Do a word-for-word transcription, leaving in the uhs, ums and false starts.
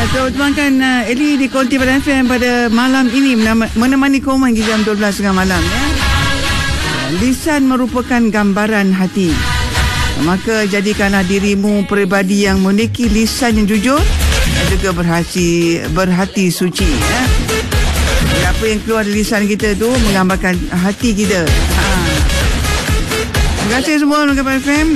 Tuan-tuan uh, Eli di Konti pada F M pada malam ini menemani Koman di jam dua belas tengah malam ya. Lisan merupakan gambaran hati. Maka jadikanlah dirimu peribadi yang memiliki lisan yang jujur dan juga berhati berhati suci ya. Apa yang keluar dari lisan kita tu menggambarkan hati kita. Ha. Terima kasih semua untuk F M.